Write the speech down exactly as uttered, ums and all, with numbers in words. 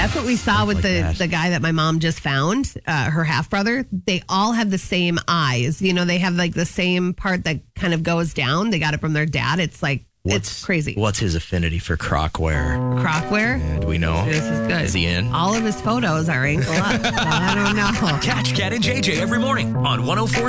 That's what we saw with like the, that. the guy that my mom just found, uh, her half brother. They all have the same eyes. You know, they have like the same part that kind of goes down. They got it from their dad. It's like, What's, it's crazy. What's his affinity for crockware? Crockware? Yeah, do we know? This is good. Is he in? All of his photos are ankle up. I don't know. Catch Cat and J J every morning on one oh four